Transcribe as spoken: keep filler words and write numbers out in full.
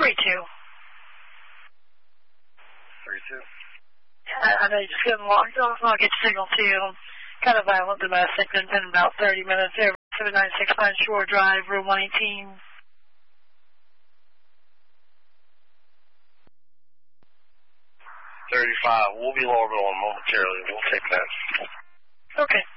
three two. three two. I, I know you're just getting locked off. I'll get your signal to you. Kind of violent domestic. It's been about thirty minutes there. seven nine six nine Shore Drive, room one eighteen. thirty-five. We'll be orbital momentarily. We'll take that. Okay.